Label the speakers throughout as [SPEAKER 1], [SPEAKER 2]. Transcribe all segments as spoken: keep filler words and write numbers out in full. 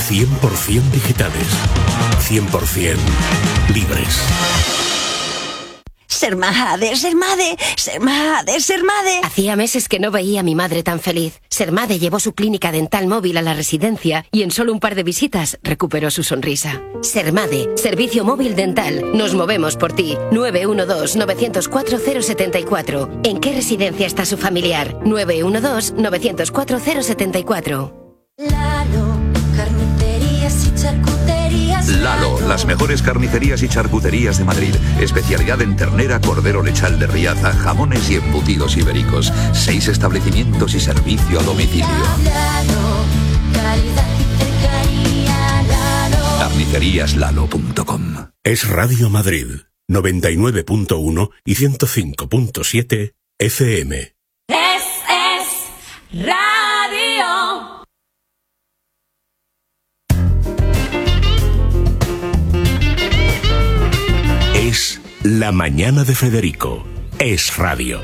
[SPEAKER 1] cien por ciento digitales, cien por ciento libres.
[SPEAKER 2] Ser madre, ser madre, ser madre, ser madre.
[SPEAKER 3] Hacía meses que no veía a mi madre tan feliz. Sermade llevó su clínica dental móvil a la residencia y en solo un par de visitas recuperó su sonrisa. Sermade, servicio móvil dental. Nos movemos por ti. nueve uno dos, nueve cero cuatro, cero siete cuatro. ¿En qué residencia está su familiar? nueve uno dos, nueve cero cuatro, cero siete cuatro.
[SPEAKER 4] Lalo, carnicerías y charcuterías.
[SPEAKER 5] Lalo, las mejores carnicerías y charcuterías de Madrid. Especialidad en ternera, cordero lechal de Riaza, jamones y embutidos ibéricos. Seis establecimientos y servicio a domicilio.
[SPEAKER 4] Lalo, calidad y cercanía. Lalo.
[SPEAKER 5] carnicerías lalo punto com.
[SPEAKER 1] Es Radio Madrid, noventa y nueve punto uno y ciento cinco punto siete F M.
[SPEAKER 4] Es, es, radio.
[SPEAKER 1] Es La Mañana de Federico. Es radio.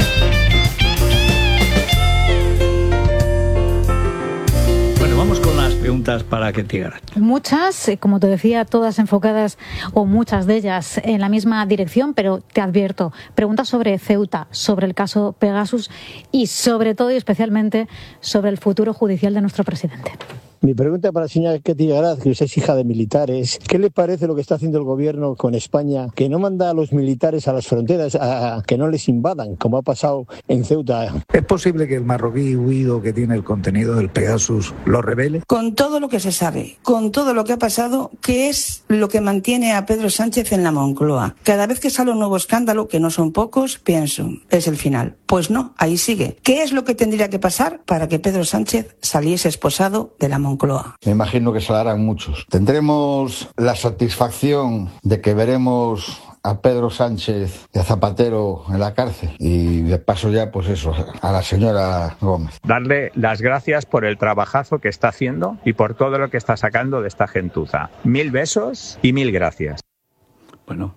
[SPEAKER 6] Bueno, vamos con las preguntas para Ketty Garat.
[SPEAKER 7] Muchas, eh, como te decía, todas enfocadas, o muchas de ellas, en la misma dirección, pero te advierto, preguntas sobre Ceuta, sobre el caso Pegasus y sobre todo y especialmente sobre el futuro judicial de nuestro presidente.
[SPEAKER 8] Mi pregunta para la señora Ketty Garat, que usted es hija de militares, ¿qué le parece lo que está haciendo el gobierno con España, que no manda a los militares a las fronteras, a, a que no les invadan, como ha pasado en Ceuta?
[SPEAKER 9] ¿Es posible que el marroquí huido que tiene el contenido del Pegasus lo revele?
[SPEAKER 10] Con todo lo que se sabe, con todo lo que ha pasado, ¿qué es lo que mantiene a Pedro Sánchez en la Moncloa? Cada vez que sale un nuevo escándalo, que no son pocos, pienso, es el final. Pues no, ahí sigue. ¿Qué es lo que tendría que pasar para que Pedro Sánchez saliese esposado de la Moncloa?
[SPEAKER 11] Me imagino que saldrán muchos. Tendremos la satisfacción de que veremos a Pedro Sánchez y a Zapatero en la cárcel. Y de paso ya, pues eso, a la señora Gómez.
[SPEAKER 12] Darle las gracias por el trabajazo que está haciendo y por todo lo que está sacando de esta gentuza. Mil besos y mil gracias.
[SPEAKER 6] Bueno,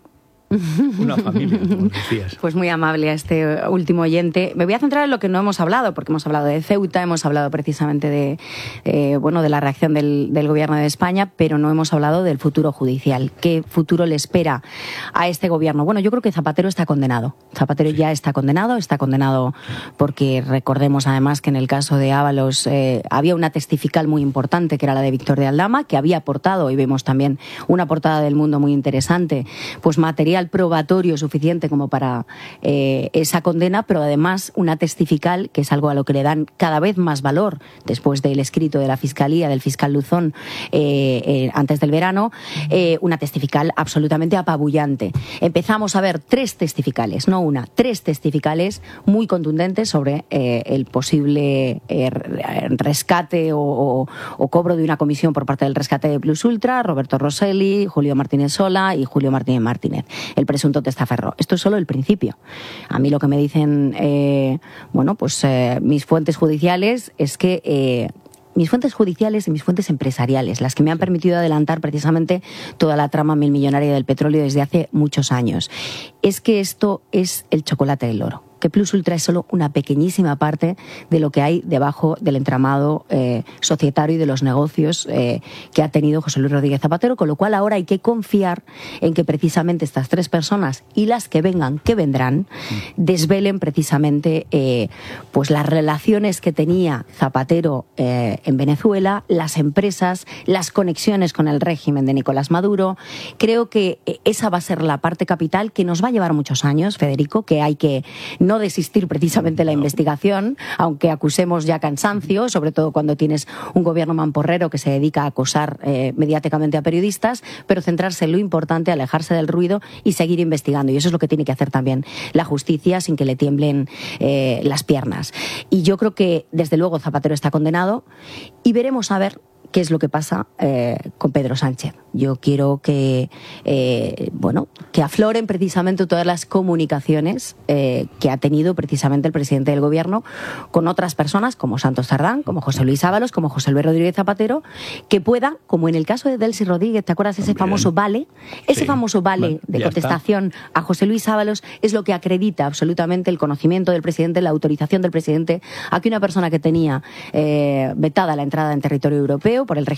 [SPEAKER 6] una familia, como decías.
[SPEAKER 13] Pues muy amable a este último oyente. Me voy a centrar en lo que no hemos hablado, porque hemos hablado de Ceuta, hemos hablado precisamente de, eh, bueno, de la reacción del, del Gobierno de España, pero no hemos hablado del futuro judicial. ¿Qué futuro le espera a este Gobierno? Bueno, yo creo que Zapatero está condenado. Zapatero sí. ya está condenado, está condenado porque recordemos además que en el caso de Ábalos eh, había una testifical muy importante, que era la de Víctor de Aldama, que había aportado, y vemos también una portada del Mundo muy interesante, pues material probatorio suficiente como para eh, esa condena, pero además una testifical, que es algo a lo que le dan cada vez más valor después del escrito de la Fiscalía, del fiscal Luzón, eh, eh, antes del verano, eh, una testifical absolutamente apabullante. Empezamos a ver tres testificales, no una, tres testificales muy contundentes sobre eh, el posible eh, rescate o, o, o cobro de una comisión por parte del rescate de Plus Ultra, Roberto Rosselli, Julio Martínez Sola y Julio Martínez Martínez, el presunto testaferro. Esto es solo el principio. A mí lo que me dicen, eh, bueno, pues eh, mis fuentes judiciales es que eh, mis fuentes judiciales y mis fuentes empresariales, las que me han permitido adelantar precisamente toda la trama milmillonaria del petróleo desde hace muchos años, es que esto es el chocolate del oro. Que Plus Ultra es solo una pequeñísima parte de lo que hay debajo del entramado eh, societario y de los negocios eh, que ha tenido José Luis Rodríguez Zapatero, con lo cual ahora hay que confiar en que precisamente estas tres personas y las que vengan, que vendrán, desvelen precisamente eh, pues las relaciones que tenía Zapatero eh, en Venezuela, las empresas, las conexiones con el régimen de Nicolás Maduro. Creo que esa va a ser la parte capital que nos va a llevar muchos años, Federico, que hay que no desistir precisamente de la investigación, aunque acusemos ya cansancio, sobre todo cuando tienes un gobierno mamporrero que se dedica a acosar eh, mediáticamente a periodistas, pero centrarse en lo importante, alejarse del ruido y seguir investigando. Y eso es lo que tiene que hacer también la justicia sin que le tiemblen eh, las piernas. Y yo creo que, desde luego, Zapatero está condenado y veremos a ver qué es lo que pasa eh, con Pedro Sánchez. Yo quiero que, eh, bueno, que afloren precisamente todas las comunicaciones eh, que ha tenido precisamente el presidente del gobierno con otras personas como Santos Cerdán, como José Luis Ábalos, como José Luis Rodríguez Zapatero, que pueda, como en el caso de Delcy Rodríguez, ¿te acuerdas ese famoso vale? Ese sí. famoso vale bueno, de contestación está. a José Luis Ábalos es lo que acredita absolutamente el conocimiento del presidente, la autorización del presidente a que una persona que tenía eh, vetada la entrada en territorio europeo por el